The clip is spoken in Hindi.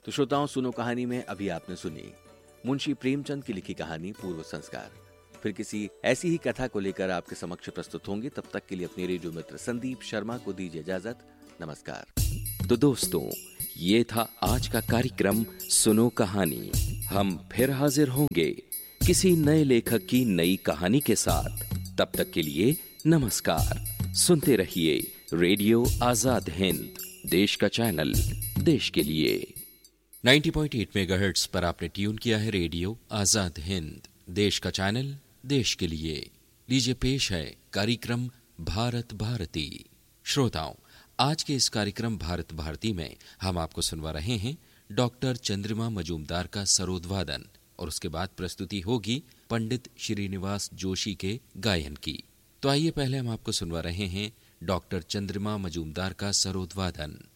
तो श्रोताओं, सुनो कहानी में अभी आपने सुनी मुंशी प्रेमचंद की लिखी कहानी पूर्व संस्कार। फिर किसी ऐसी ही कथा को लेकर आपके समक्ष प्रस्तुत होंगे। तब तक के लिए अपने रेडियो मित्र संदीप शर्मा को दीजिए इजाजत। नमस्कार। तो दोस्तों, ये था आज का कार्यक्रम सुनो कहानी। हम फिर हाजिर होंगे किसी नए लेखक की नई कहानी के साथ। तब तक के लिए नमस्कार। सुनते रहिए रेडियो आजाद हिंद, देश का चैनल, देश के लिए। 90.8 मेगाहर्ट्ज पर आपने ट्यून किया है रेडियो आजाद हिंद, देश का चैनल, देश के लिए। लीजिए पेश है कार्यक्रम भारत भारती। श्रोताओं, आज के इस कार्यक्रम भारत भारती में हम आपको सुनवा रहे हैं डॉक्टर चंद्रिमा मजूमदार का सरोद वादन, और उसके बाद प्रस्तुति होगी पंडित श्रीनिवास जोशी के गायन की। तो आइए पहले हम आपको सुनवा रहे हैं डॉक्टर चंद्रिमा मजूमदार का सरोद वादन।